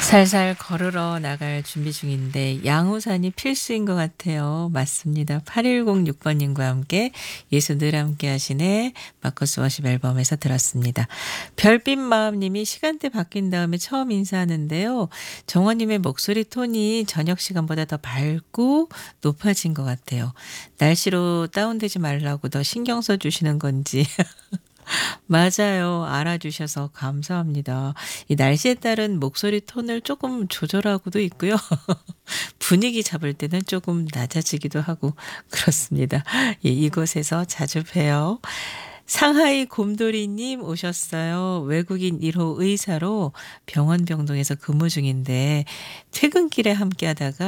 살살 걸으러 나갈 준비 중인데 양우산이 필수인 것 같아요. 맞습니다. 8106번님과 함께 예수 늘 함께 하시네 마커스 워십 앨범에서 들었습니다. 별빛 마음님이 시간대 바뀐 다음에 처음 인사하는데요. 정원님의 목소리 톤이 저녁 시간보다 더 밝고 높아진 것 같아요. 날씨로 다운되지 말라고 더 신경 써주시는 건지. 맞아요. 알아주셔서 감사합니다. 이 날씨에 따른 목소리 톤을 조금 조절하고도 있고요. 분위기 잡을 때는 조금 낮아지기도 하고 그렇습니다. 예, 이곳에서 자주 봬요. 상하이 곰돌이님 오셨어요. 외국인 1호 의사로 병원 병동에서 근무 중인데 퇴근길에 함께 하다가